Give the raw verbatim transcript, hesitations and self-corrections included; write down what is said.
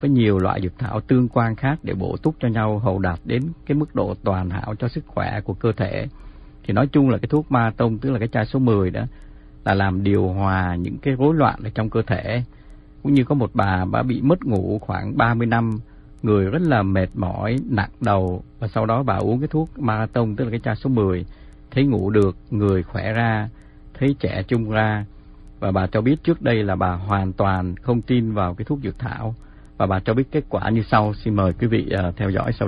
với nhiều loại dược thảo tương quan khác để bổ túc cho nhau hầu đạt đến cái mức độ toàn hảo cho sức khỏe của cơ thể. Thì nói chung là cái thuốc ma tông, tức là cái chai số mười đó, là làm điều hòa những cái rối loạn ở trong cơ thể. Cũng như có một bà bà bị mất ngủ khoảng ba mươi năm, người rất là mệt mỏi, nặng đầu, và sau đó bà uống cái thuốc ma tông, tức là cái chai số mười, thấy ngủ được, người khỏe ra, thấy trẻ trung ra. Và bà cho biết trước đây là bà hoàn toàn không tin vào cái thuốc dược thảo, và bà cho biết kết quả như sau. Xin mời quý vị uh, theo dõi sau đây.